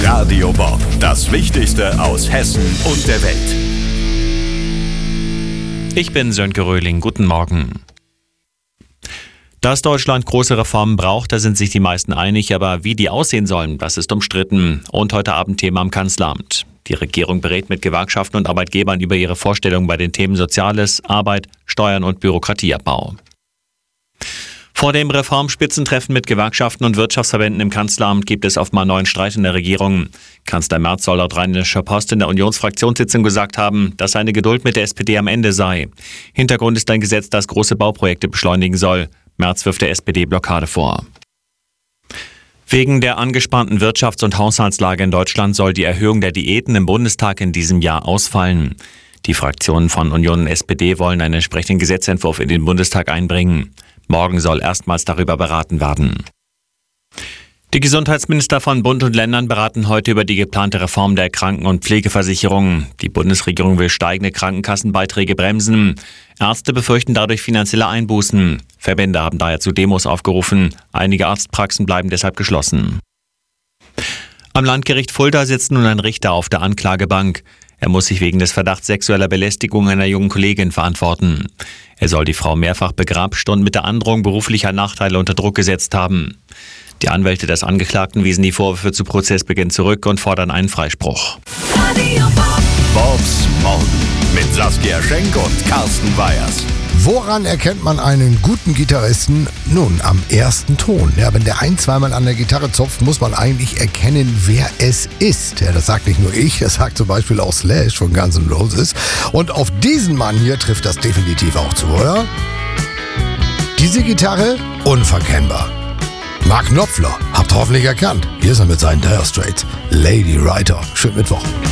Radio Bob, das Wichtigste aus Hessen und der Welt. Ich bin Sönke Röhling, guten Morgen. Dass Deutschland große Reformen braucht, da sind sich die meisten einig, aber wie die aussehen sollen, das ist umstritten. Und heute Abend Thema am Kanzleramt. Die Regierung berät mit Gewerkschaften und Arbeitgebern über ihre Vorstellungen bei den Themen Soziales, Arbeit, Steuern und Bürokratieabbau. Vor dem Reformspitzentreffen mit Gewerkschaften und Wirtschaftsverbänden im Kanzleramt gibt es offenbar neuen Streit in der Regierung. Kanzler Merz soll laut Rheinischer Post in der Unionsfraktionssitzung gesagt haben, dass seine Geduld mit der SPD am Ende sei. Hintergrund ist ein Gesetz, das große Bauprojekte beschleunigen soll. Merz wirft der SPD Blockade vor. Wegen der angespannten Wirtschafts- und Haushaltslage in Deutschland soll die Erhöhung der Diäten im Bundestag in diesem Jahr ausfallen. Die Fraktionen von Union und SPD wollen einen entsprechenden Gesetzentwurf in den Bundestag einbringen. Morgen soll erstmals darüber beraten werden. Die Gesundheitsminister von Bund und Ländern beraten heute über die geplante Reform der Kranken- und Pflegeversicherung. Die Bundesregierung will steigende Krankenkassenbeiträge bremsen. Ärzte befürchten dadurch finanzielle Einbußen. Verbände haben daher zu Demos aufgerufen. Einige Arztpraxen bleiben deshalb geschlossen. Am Landgericht Fulda sitzt nun ein Richter auf der Anklagebank. Er muss sich wegen des Verdachts sexueller Belästigung einer jungen Kollegin verantworten. Er soll die Frau mehrfach begrapscht und mit der Androhung beruflicher Nachteile unter Druck gesetzt haben. Die Anwälte des Angeklagten wiesen die Vorwürfe zu Prozessbeginn zurück und fordern einen Freispruch. Bobs Morgen mit Saskia Schenk und Carsten Weyers. Woran erkennt man einen guten Gitarristen? Nun, am ersten Ton. Ja, wenn der zweimal an der Gitarre zupft, muss man eigentlich erkennen, wer es ist. Ja, das sagt nicht nur ich, das sagt zum Beispiel auch Slash von Guns N' Roses. Und auf diesen Mann hier trifft das definitiv auch zu, oder? Diese Gitarre, unverkennbar. Mark Knopfler, habt hoffentlich erkannt. Hier ist er mit seinen Dire Straits. Lady Writer. Schönen Mittwoch.